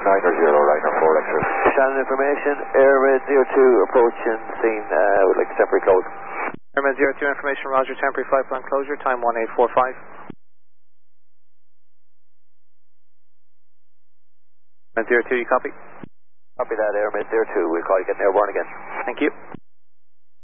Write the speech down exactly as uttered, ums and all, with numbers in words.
nine or zero, right, or four extras. Shannon information, Airmed zero two approaching scene uh, with like temporary close. Airmed zero two information, roger, temporary flight plan closure, time one eight four five. Airmed zero two, you copy? Copy that, Airmed zero two, we'll call you getting airborne again. Thank you.